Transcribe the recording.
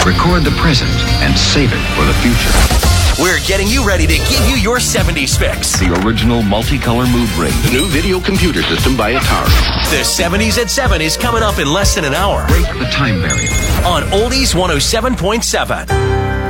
Record the present and save it for the future. We're getting you ready to give you your 70s fix. The original multicolor mood ring. The new video computer system by Atari. The 70s at 7 is coming up in less than an hour. Break the time barrier. On Oldies 107.7.